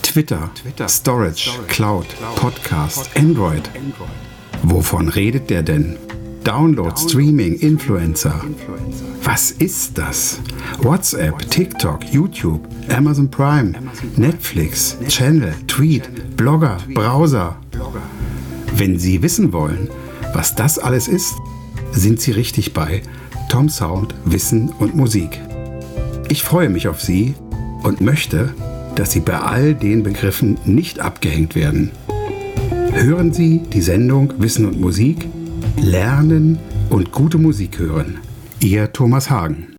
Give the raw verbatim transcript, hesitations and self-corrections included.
Twitter, Storage, Cloud, Podcast, Android. Wovon redet der denn? Download, Streaming, Influencer. Was ist das? WhatsApp, TikTok, YouTube, Amazon Prime, Netflix, Channel, Tweet, Blogger, Browser. Wenn Sie wissen wollen, was das alles ist, sind Sie richtig bei Tom Sound, Wissen und Musik. Ich freue mich auf Sie und möchte, dass Sie bei all den Begriffen nicht abgehängt werden. Hören Sie die Sendung Wissen und Musik, lernen und gute Musik hören. Ihr Thomas Hagen.